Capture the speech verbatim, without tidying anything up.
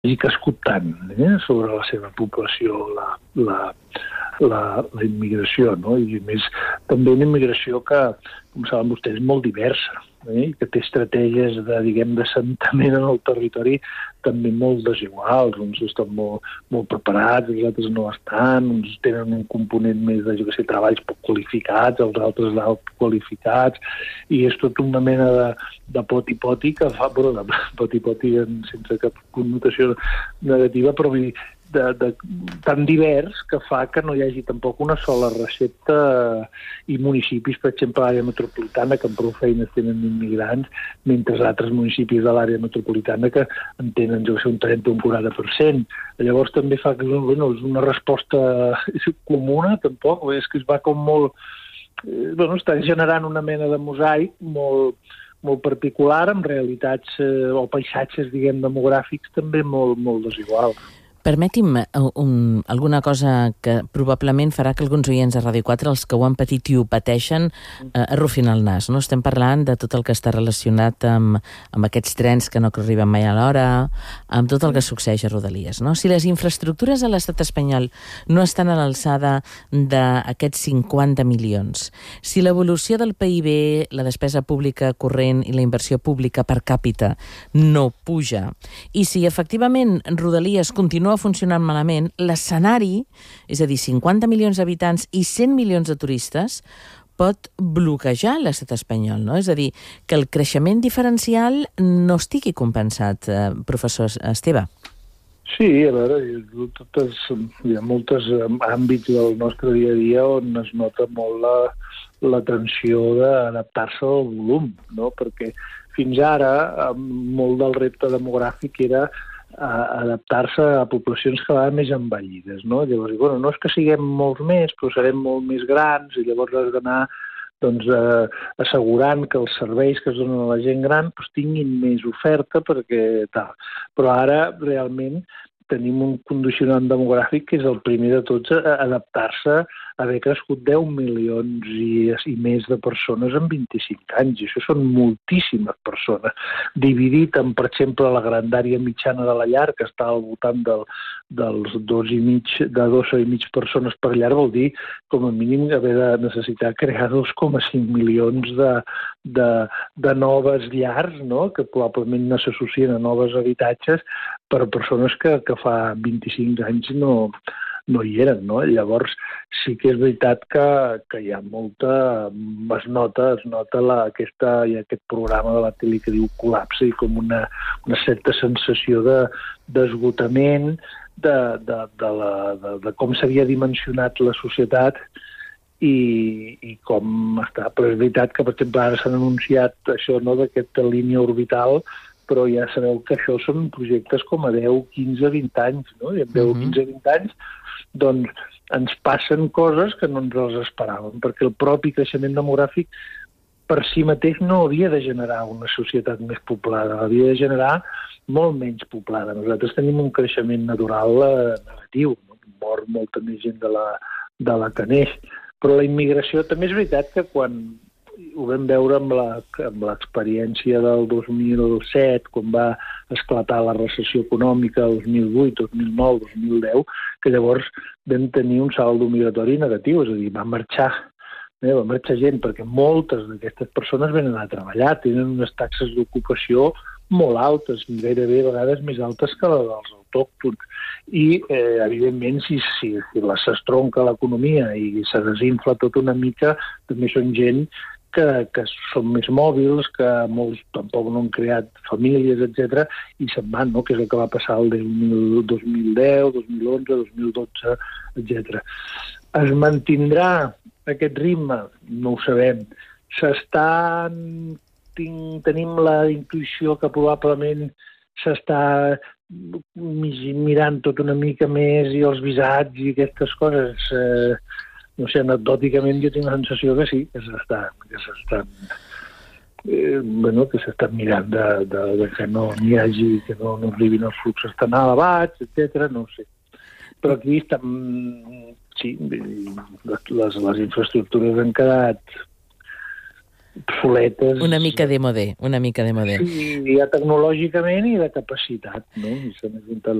hagi crescut tant eh, sobre la seva població la, la, la, la immigració, no? I a més també una immigració que, com saben vostès, és molt diversa, eh, que té estratègies de, diguem, d'assentament en el territori també molt desiguals. Uns estan molt, molt preparats, els altres no estan, uns tenen un component més de, jo què sé, treballs poc qualificats, els altres d'alt qualificats, i és tot una mena de, de poti-poti que fa, bueno, de poti-poti sense cap connotació negativa, però vull dir, de, de, tan divers que fa que no hi hagi tampoc una sola recepta, i municipis, per exemple, a l'àrea metropolitana, que amb prou feines tenen immigrants, mentre altres municipis de l'àrea metropolitana que en tenen, jo sé, un trenta o un quaranta per cent. Llavors també fa que, bueno, és una resposta comuna, tampoc, és que es va com molt... Eh, bueno, està generant una mena de mosaic molt, molt particular, amb realitats eh, o paisatges, diguem, demogràfics també molt, molt desiguals. Permeti'm un, alguna cosa que probablement farà que alguns oients de Ràdio quatre, els que ho han patit i ho pateixen, eh, arrufin el nas. No? Estem parlant de tot el que està relacionat amb, amb aquests trens que no arriben mai a l'hora, amb tot el que succeeix a Rodalies. No? Si les infraestructures a l'estat espanyol no estan a l'alçada d'aquests cinquanta milions, si l'evolució del P I B, la despesa pública corrent i la inversió pública per càpita no puja, i si efectivament Rodalies continua funcionant malament, l'escenari, és a dir, cinquanta milions d'habitants i cent milions de turistes, pot bloquejar l'estat espanyol, no? És a dir, que el creixement diferencial no estigui compensat, eh, professor Esteve. Sí, a veure, totes, hi ha molts àmbits del nostre dia a dia on es nota molt la, la tensió d'adaptar-se al volum, no? Perquè fins ara molt del repte demogràfic era a adaptar-se a poblacions cada vegada més envellides, no? Llavors, bueno, no és que siguem molts més, però serem molt més grans, i llavors has d'anar doncs, eh, assegurant que els serveis que es donen a la gent gran doncs, tinguin més oferta, perquè tal. Però ara, realment, tenim un condicionant demogràfic que és el primer de tots, a adaptar-se a haver crescut deu milions i, i més de persones en vint-i-cinc anys. I això són moltíssimes persones. Dividit en, per exemple, la grandària mitjana de la llar, que està al voltant del, dels dos i mig, de dos i mig persones per llar, vol dir, com a mínim, haver de necessitar crear dos coma cinc milions de, de, de noves llars, no? Que probablement no s'associen a noves habitatges per a persones que, que fa vint-i-cinc anys no... no hi eren, no? Llavors sí que és veritat que, que hi ha molta... es nota, es nota la, aquesta, hi ha aquest programa de la tele que diu col·lapse, i com una, una certa sensació de, d'esgotament de, de, de, la, de, de com s'havia dimensionat la societat i, i com està. Però és veritat que, per exemple, ara s'han anunciat això, no?, d'aquesta línia orbital, però ja sabeu que això són projectes com a deu, quinze, vint anys, no? I en deu, quinze, vint anys doncs ens passen coses que no ens les esperàvem, perquè el propi creixement demogràfic per si mateix no hauria de generar una societat més poblada, hauria de generar molt menys poblada. Nosaltres tenim un creixement natural eh, negatiu, no? Mor molta més gent de la, de la que neix. Però la immigració també és veritat que quan ho vam veure amb la, amb l'experiència del dos mil set, quan va esclatar la recessió econòmica, el dos mil vuit, dos mil nou, dos mil deu, que llavors vam tenir un saldo migratori negatiu, és a dir, va marxar, eh, va marxar gent, perquè moltes d'aquestes persones venen a treballar, tenen unes taxes d'ocupació molt altes, gairebé a vegades més altes que les dels autòctons. I, eh, evidentment, si, si, si s'estronca l'economia i se desinfla tot una mica, també són gent que, que són més mòbils, que molts tampoc no han creat famílies, etcètera, i se'n van, no?, que és el que va passar el dos mil deu, dos mil onze, dos mil dotze, etcètera. Es mantindrà aquest ritme? No ho sabem. S'estan... Tenim la intuïció que probablement s'està mirant tot una mica més, i els visats i aquestes coses... Eh, no sé, anecdòticament jo tinc la sensació que sí, que s'estan, que s'estan, eh, bueno, que s'estan mirant de, de, de que no n'hi hagi, que no, no arribin els fluxos tan elevats, etcètera, no ho sé. Però aquí estan, sí, les, les infraestructures han quedat obsoletes. Una mica de modé, una mica de modé. Sí, ja tecnològicament i de capacitat, no? I s'han ajuntat